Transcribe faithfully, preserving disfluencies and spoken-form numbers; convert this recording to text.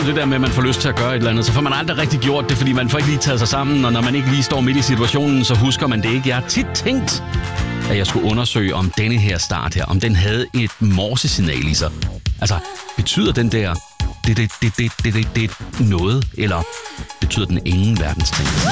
jo det der med, at man får lyst til at gøre et eller andet. Så får man aldrig rigtig gjort det, fordi man får ikke lige taget sig sammen. Og når man ikke lige står midt i situationen, så husker man det ikke. Jeg har tit tænkt, at jeg skulle undersøge, om denne her start her, om den havde et morsesignal i sig. Altså, betyder den der det, det, det, det, det, det, det noget, eller betyder den ingen verdens ting?